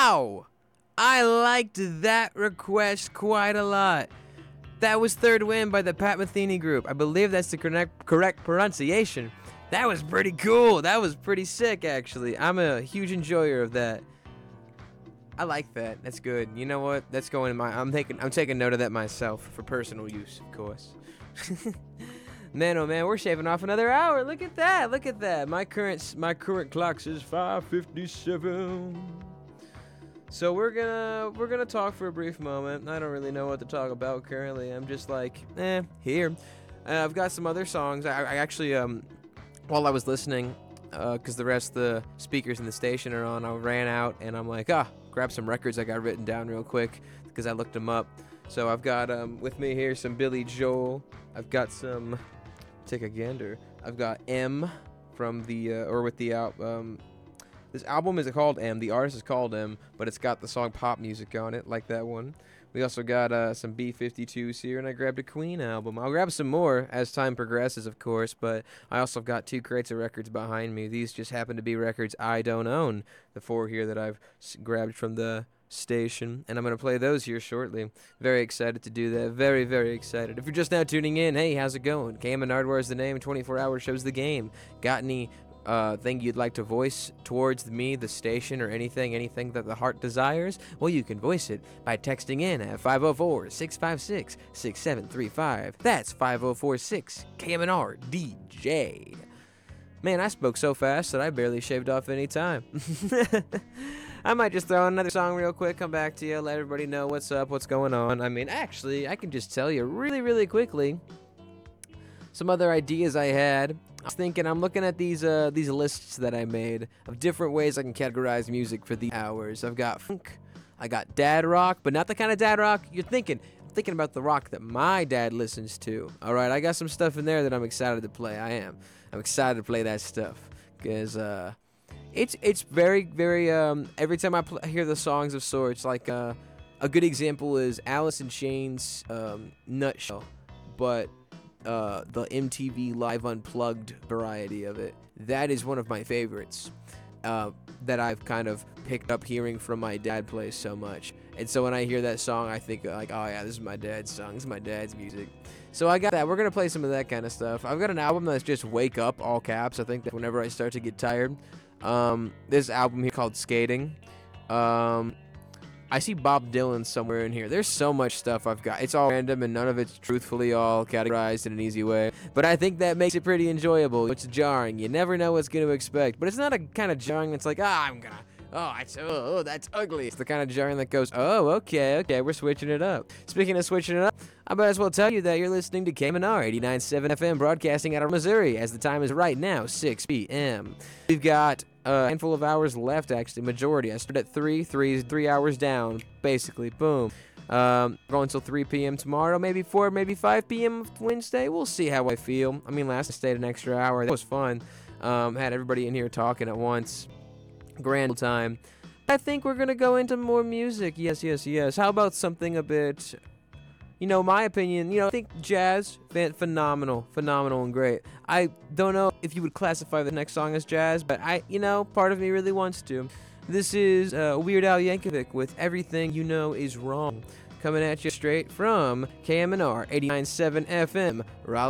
Wow! I liked that request quite a lot. That was Third Wind by the Pat Metheny Group. I believe that's the correct pronunciation. That was pretty cool. That was pretty sick, actually. I'm a huge enjoyer of that. I like that. That's good. You know what? That's going in my. I'm taking note of that myself for personal use, of course. Man, oh man, we're shaving off another hour. Look at that. Look at that. My current clock says 5:57. So we're gonna talk for a brief moment. I don't really know what to talk about currently. I'm just like, here. I've got some other songs. I actually while I was listening, because the rest of the speakers in the station are on, I ran out and I'm like, grab some records I got written down real quick because I looked them up. So I've got with me here some Billy Joel. I've got some. Take a gander. I've got M from the with the album. This album is called M. The artist is called M, but it's got the song Pop Music on it, like that one. We also got some B-52s here, and I grabbed a Queen album. I'll grab some more as time progresses, of course, but I also got 2 crates of records behind me. These just happen to be records I don't own. The 4 here that I've grabbed from the station, and I'm going to play those here shortly. Very excited to do that. Very, very excited. If you're just now tuning in, hey, how's it going? KMN Hardware is the name. 24 hours shows the game. Got any thing you'd like to voice towards me, the station, or anything that the heart desires? Well, you can voice it by texting in at 504-656-6735. That's 5046-KMNR-DJ. Man, I spoke so fast that I barely shaved off any time. I might just throw in another song real quick, come back to you, let everybody know what's up, what's going on. I mean, actually, I can just tell you really, really quickly some other ideas I had. I was thinking, I'm looking at these lists that I made of different ways I can categorize music for the hours. I've got funk, I got dad rock, but not the kind of dad rock you're thinking. I'm thinking about the rock that my dad listens to. All right, I got some stuff in there that I'm excited to play. I'm excited to play that stuff because it's very, very. Every time I hear the songs of sorts, like a good example is Alice in Chains' Nutshell, but the MTV Live Unplugged variety of it. That is one of my favorites that I've kind of picked up hearing from my dad play so much. And so when I hear that song, I think like, oh yeah, this is my dad's song. This is my dad's music. So I got that. We're going to play some of that kind of stuff. I've got an album that's just Wake Up, all caps. I think that whenever I start to get tired. This album here called Skating. I see Bob Dylan somewhere in here. There's so much stuff I've got. It's all random and none of it's truthfully all categorized in an easy way. But I think that makes it pretty enjoyable. It's jarring. You never know what's going to expect. But it's not a kind of jarring that's like, that's ugly. It's the kind of jarring that goes, oh, okay, we're switching it up. Speaking of switching it up, I might as well tell you that you're listening to KMNR 89.7 FM broadcasting out of Missouri as the time is right now, 6 p.m. We've got a handful of hours left, actually, majority. I started at 3 hours down, basically, boom. Going until 3 p.m. tomorrow, maybe 4, maybe 5 p.m. Wednesday. We'll see how I feel. I mean, last I stayed an extra hour. That was fun. Had everybody in here talking at once. Grand time. I think we're going to go into more music. Yes. How about something a bit... my opinion, I think jazz, phenomenal and great. I don't know if you would classify the next song as jazz, but part of me really wants to. This is Weird Al Yankovic with Everything You Know Is Wrong, coming at you straight from KMNR 89.7 FM, Raleigh.